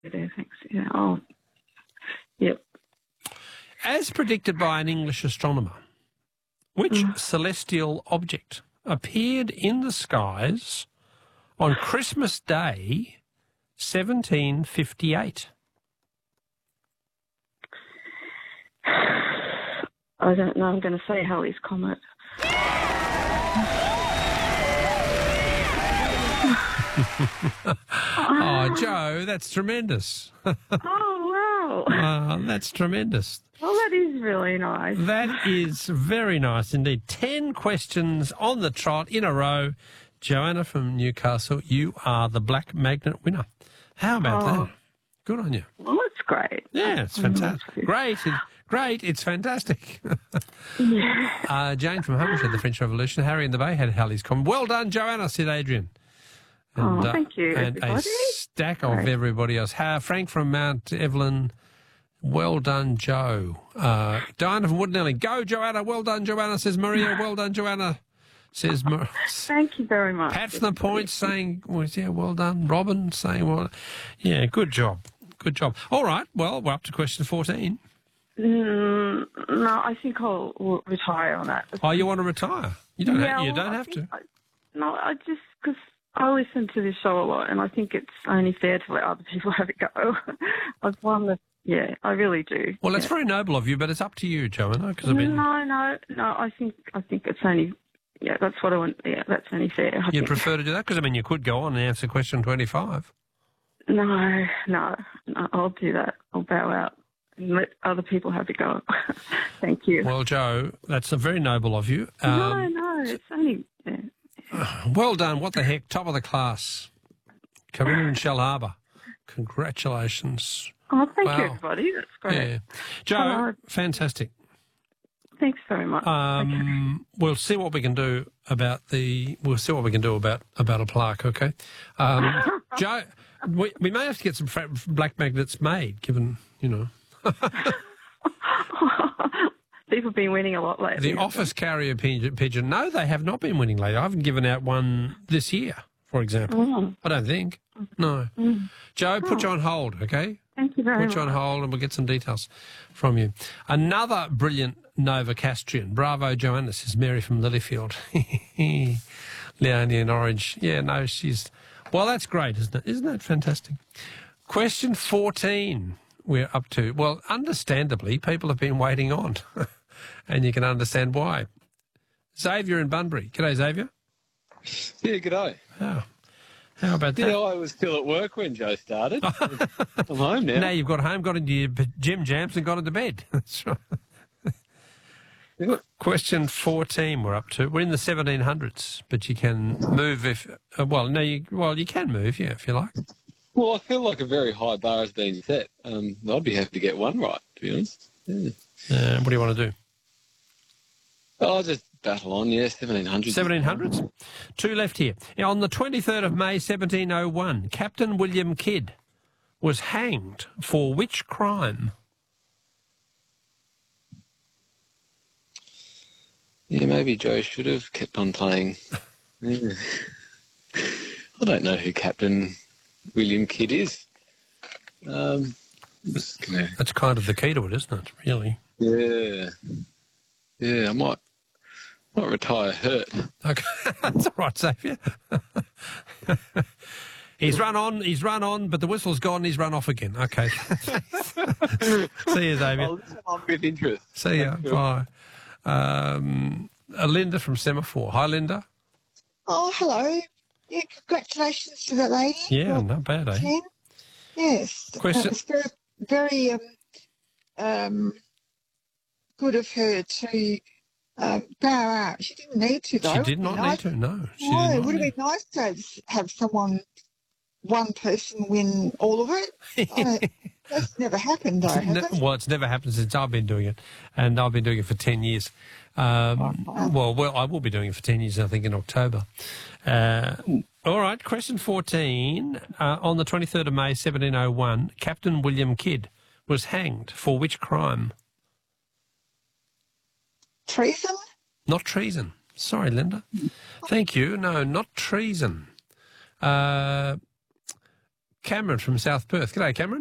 there, thanks. Yeah. Oh, yep. As predicted by an English astronomer, which celestial object appeared in the skies on Christmas Day, 1758? I don't know. I'm going to say Halley's Comet. Oh, Joe, that's tremendous. Oh, wow. That's tremendous. Well, that is really nice. That is very nice indeed. 10 questions on the trot in a row. Joanna from Newcastle, you are the Black Magnet winner. How about that? Good on you. Well, that's great. Yeah, it's fantastic. Great, it's fantastic. Yeah. Jane from Humberside, the French Revolution. Harry in the Bay had Halley's Comet. Well done, Joanna, said Adrian. And, thank you, and everybody. a stack of everybody else. Frank from Mount Evelyn. Well done, Joe. Diana from Woodnelly. Go, Joanna. Well done, Joanna, says Maria. Well done, Joanna, says Maria. Thank you very much. Pat from the Point saying, well done. Robin saying, yeah, good job. Good job. All right, well, we're up to question 14. No, I think I'll retire on that. Oh, you want to retire? You don't have to. I just, because I listen to this show a lot, and I think it's only fair to let other people have a go. I've won the... Yeah, I really do. Well, that's very noble of you, but it's up to you, Joanna. No. I think it's only... Yeah, that's what I want. Yeah, that's only fair. You'd prefer to do that? Because, you could go on and answer question 25. No, I'll do that. I'll bow out and let other people have a go. Thank you. Well, Joe, that's very noble of you. No, it's only... Yeah. Well done. What the heck? Top of the class. Karina in Shell Harbour. Congratulations. Oh, thank you, everybody. That's great. Yeah. Joe, fantastic. Thanks very much. We'll see what we can do about a plaque, okay? Joe, we may have to get some black magnets made, given, People have been winning a lot lately. The office carrier pigeon. No, they have not been winning lately. I haven't given out one this year, for example. I don't think. No. Joe, put you on hold, okay? Thank you very much. Put you on hold and we'll get some details from you. Another brilliant Novocastrian. Bravo, Joanna, says Mary from Lilyfield. Leonie in Orange. Yeah, no, well, that's great, isn't it? Isn't that fantastic? Question 14 we're up to. Well, understandably, people have been waiting on. And you can understand why. Xavier in Bunbury. G'day, Xavier. Yeah, g'day. How about that? I was still at work when Joe started. I'm home now. Now you've got home, got into your gym jams and got into bed. That's right. Question 14 we're up to. We're in the 1700s, but you can move if... you can move, yeah, if you like. Well, I feel like a very high bar has been set. I'd be happy to get one right, to be honest. Yeah. What do you want to do? I'll just battle on, 1700s. 1700s? Two left here. On the 23rd of May, 1701, Captain William Kidd was hanged for which crime? Yeah, maybe Joe should have kept on playing. I don't know who Captain William Kidd is. That's kind of the key to it, isn't it, really? Yeah, I might retire hurt. Okay, that's all right, Xavier. He's run on, but the whistle's gone and he's run off again. Okay. See you, Xavier. I'll listen on with interest. See you. Bye. Linda from Semaphore. Hi, Linda. Oh, hello. Yeah, congratulations to that lady. Yeah, not bad, eh? 10. Yes. Question. It was very good of her to bow out. She didn't need to, though. She did not need to, no. It would have been nice to have one person win all of it. That's never happened, though, has it? Well, it's never happened since I've been doing it, and I've been doing it for 10 years. Well, I will be doing it for 10 years, I think, in October. All right, question 14. On the 23rd of May, 1701, Captain William Kidd was hanged for which crime? Treason? Not treason. Sorry, Linda. Thank you. No, not treason. Cameron from South Perth. G'day, Cameron.